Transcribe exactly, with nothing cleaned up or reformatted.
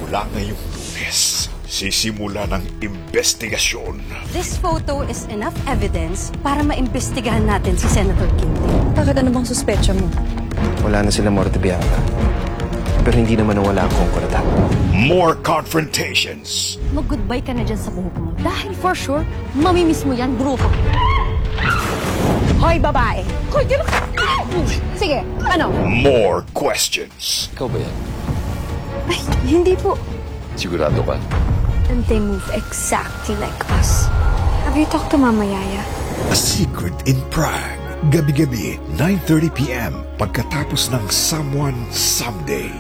Mula ngayong Lunes, sisimula ng investigasyon. This photo is enough evidence para maimbestigahan natin si Senator Quintin. Bakit ano bang suspecha mo? Wala na sila Morte Bianca. Pero hindi naman nawala ang Concordat. More confrontations. Mag-goodbye ka na dyan sa buhok mo. Dahil for sure, mamimiss mo yan, grupo. Hoy, babae! Hoy, di Sige, ano? More questions. Ikaw ba yan? Ay, hindi po. Sigurado ka? And they move exactly like us. Have you talked to Mama Yaya? A Secret in Prague. Gabi-gabi, nine thirty p m Pagkatapos ng Someone Someday.